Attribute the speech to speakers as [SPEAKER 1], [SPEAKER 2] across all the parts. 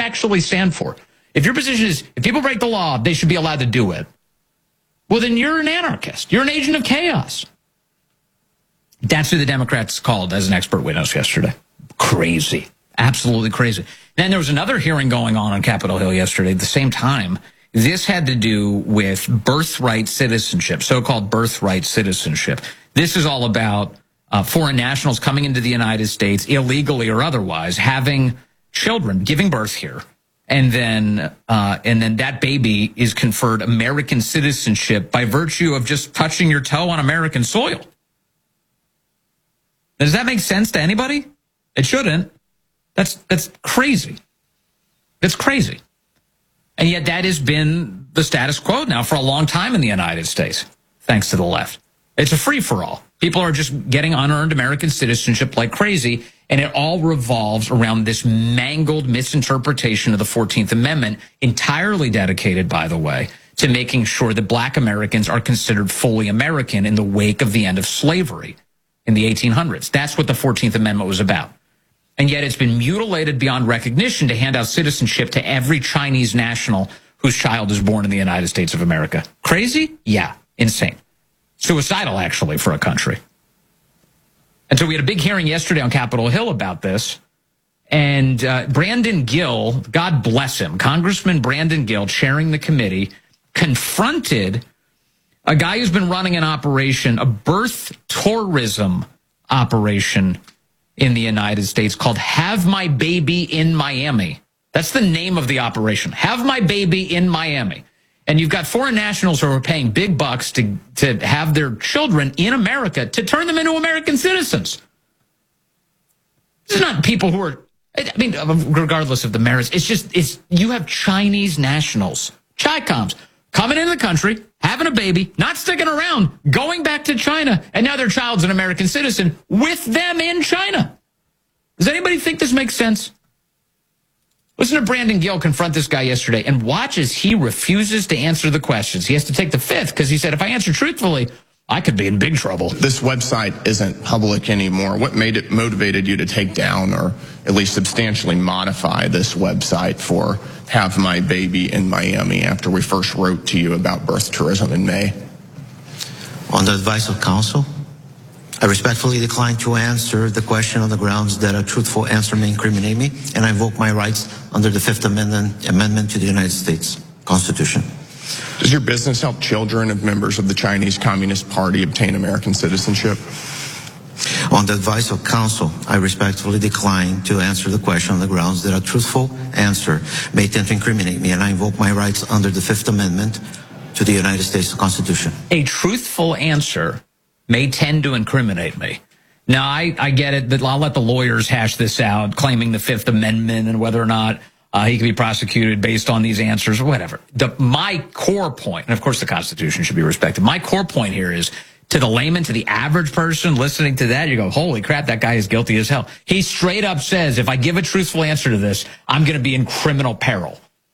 [SPEAKER 1] actually stand for? If your position is, if people break the law, they should be allowed to do it, well, then you're an anarchist. You're an agent of chaos. That's who the Democrats called as an expert witness yesterday. Crazy. Absolutely crazy. Then there was another hearing going on Capitol Hill yesterday at the same time. This had to do with birthright citizenship, so-called birthright citizenship. This is all about foreign nationals coming into the United States, illegally or otherwise, having children, giving birth here. And then that baby is conferred American citizenship by virtue of just touching your toe on American soil. Does that make sense to anybody? It shouldn't. That's crazy. It's crazy. And yet that has been the status quo now for a long time in the United States, thanks to the left. It's a free-for-all. People are just getting unearned American citizenship like crazy, and it all revolves around this mangled misinterpretation of the 14th Amendment, entirely dedicated, by the way, to making sure that black Americans are considered fully American in the wake of the end of slavery in the 1800s. That's what the 14th Amendment was about. And yet it's been mutilated beyond recognition to hand out citizenship to every Chinese national whose child is born in the United States of America. Crazy? Yeah. Insane. Suicidal, actually, for a country. And so we had a big hearing yesterday on Capitol Hill about this. And Brandon Gill, God bless him, Congressman Brandon Gill, chairing the committee, confronted a guy who's been running an operation, a birth tourism operation in the United States called Have My Baby in Miami. That's the name of the operation. Have My Baby in Miami. And you've got foreign nationals who are paying big bucks to have their children in America to turn them into American citizens. This is not people who are, I mean, regardless of the merits, it's you have Chinese nationals, Chi-Coms, coming into the country, having a baby, not sticking around, going back to China, and now their child's an American citizen with them in China. Does anybody think this makes sense? Listen to Brandon Gill confront this guy yesterday and watch as he refuses to answer the questions. He has to take the fifth because he said, if I answer truthfully, I could be in big trouble.
[SPEAKER 2] This website isn't public anymore. What motivated you to take down or at least substantially modify this website for Have My Baby in Miami after we first wrote to you about birth tourism in May?
[SPEAKER 3] On the advice of counsel, I respectfully decline to answer the question on the grounds that a truthful answer may incriminate me, and I invoke my rights under the Fifth Amendment to the United States Constitution.
[SPEAKER 2] Does your business help children of members of the Chinese Communist Party obtain American citizenship?
[SPEAKER 3] On the advice of counsel, I respectfully decline to answer the question on the grounds that a truthful answer may tend to incriminate me, and I invoke my rights under the Fifth Amendment to the United States Constitution.
[SPEAKER 1] A truthful answer may tend to incriminate me. Now, I get it, but I'll let the lawyers hash this out, claiming the Fifth Amendment and whether or not he can be prosecuted based on these answers or whatever. My core point, and of course the Constitution should be respected, my core point here is, to the layman, to the average person listening to that, you go, holy crap, that guy is guilty as hell. He straight up says, if I give a truthful answer to this, I'm going to be in criminal peril.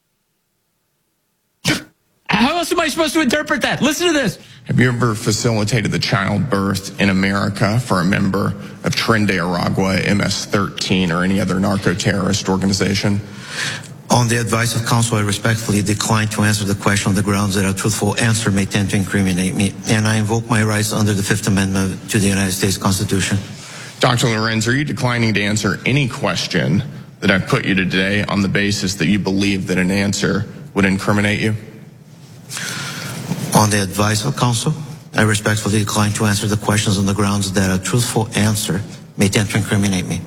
[SPEAKER 1] How else am I supposed to interpret that? Listen to this.
[SPEAKER 2] Have you ever facilitated the childbirth in America for a member of Tren de Aragua, MS-13, or any other narco-terrorist organization?
[SPEAKER 3] On the advice of counsel, I respectfully decline to answer the question on the grounds that a truthful answer may tend to incriminate me, and I invoke my rights under the Fifth Amendment to the United States Constitution.
[SPEAKER 2] Dr. Lorenz, are you declining to answer any question that I've put you to today on the basis that you believe that an answer would incriminate you?
[SPEAKER 3] On the advice of counsel, I respectfully decline to answer the questions on the grounds that a truthful answer may tend to incriminate me.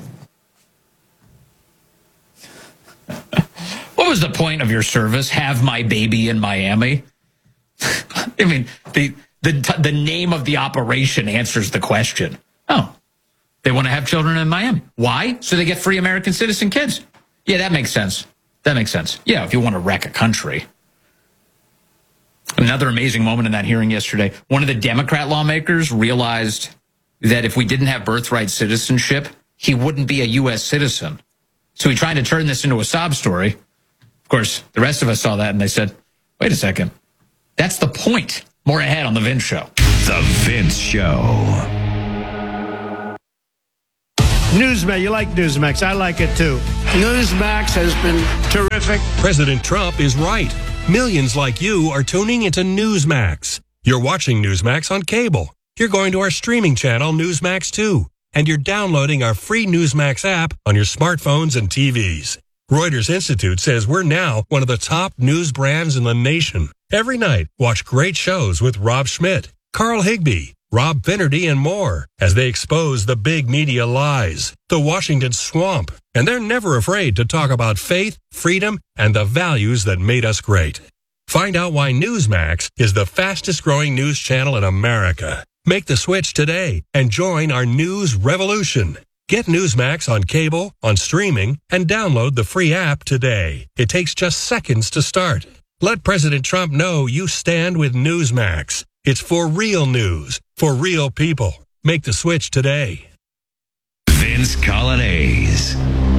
[SPEAKER 1] What was the point of your service? Have My Baby in Miami? I mean, the name of the operation answers the question. Oh, they want to have children in Miami. Why? So they get free American citizen kids. Yeah, that makes sense. That makes sense. Yeah, if you want to wreck a country. Another amazing moment in that hearing yesterday, one of the Democrat lawmakers realized that if we didn't have birthright citizenship, he wouldn't be a U.S. citizen. So he tried to turn this into a sob story. Of course, the rest of us saw that and they said, wait a second. That's the point. More ahead on The Vince Show.
[SPEAKER 4] The Vince Show. Newsmax, you like Newsmax. I like it too.
[SPEAKER 5] Newsmax has been terrific.
[SPEAKER 6] President Trump is right. Millions like you are tuning into Newsmax. You're watching Newsmax on cable. You're going to our streaming channel, Newsmax 2. And you're downloading our free Newsmax app on your smartphones and TVs. Reuters Institute says we're now one of the top news brands in the nation. Every night, watch great shows with Rob Schmidt, Carl Higbie, Rob Finnerty, and more as they expose the big media lies, the Washington swamp, and they're never afraid to talk about faith, freedom, and the values that made us great. Find out why Newsmax is the fastest growing news channel in America. Make the switch today and join our news revolution. Get Newsmax on cable, on streaming, and download the free app today. It takes just seconds to start. Let President Trump know you stand with Newsmax. It's for real news, for real people. Make the switch today.
[SPEAKER 7] Vince Coglianese.